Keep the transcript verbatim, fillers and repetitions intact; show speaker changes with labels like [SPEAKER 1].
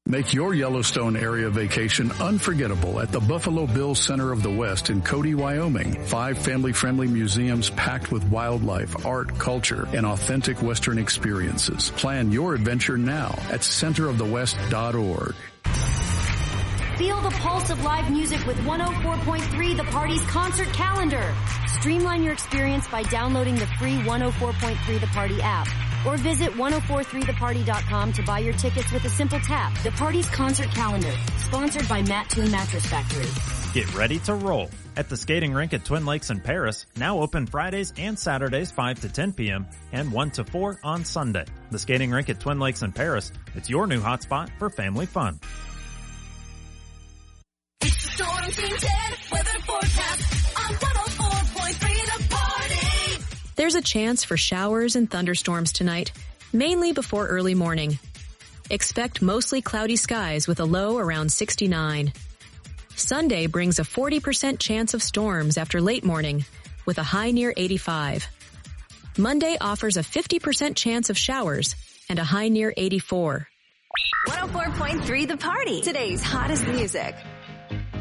[SPEAKER 1] Make your Yellowstone area vacation unforgettable at the Buffalo Bills Center of the West in Cody, Wyoming. Five family-friendly museums packed with wildlife, art, culture, and authentic Western experiences. Plan your adventure now at center of the west dot org.
[SPEAKER 2] Feel the pulse of live music with one oh four point three The Party's concert calendar. Streamline your experience by downloading the free one oh four point three The Party app. Or visit ten forty-three the party dot com to buy your tickets with a simple tap. The Party's concert calendar, sponsored by Matt Toon Mattress Factory.
[SPEAKER 3] Get ready to roll at the skating rink at Twin Lakes in Paris, now open Fridays and Saturdays five to ten p.m. and one to four on Sunday. The skating rink at Twin Lakes in Paris, it's your new hotspot for family fun.
[SPEAKER 4] It's the Storm Team ten weather forecast on one oh four point three The Party.
[SPEAKER 5] There's a chance for showers and thunderstorms tonight, mainly before early morning. Expect mostly cloudy skies with a low around sixty-nine. Sunday brings a forty percent chance of storms after late morning, with a high near eighty-five. Monday offers a fifty percent chance of showers and a high near eighty-four.
[SPEAKER 6] one oh four point three The Party, today's hottest music.